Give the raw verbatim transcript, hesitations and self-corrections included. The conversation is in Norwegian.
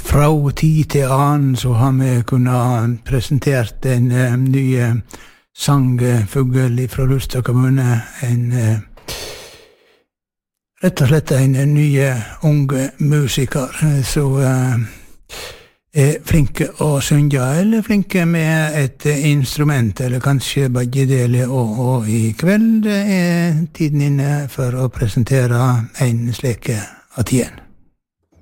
Fra tid til annen så har vi kunnet presentert en uh, ny sangfugl fra Rustad kommune, en uh, rett og slett en ny unge musiker, så uh, er flinke å synge, eller flinke med et instrument, eller kanskje begge deler, og, og i kveld er tiden inne for å presentere en slik at igjen.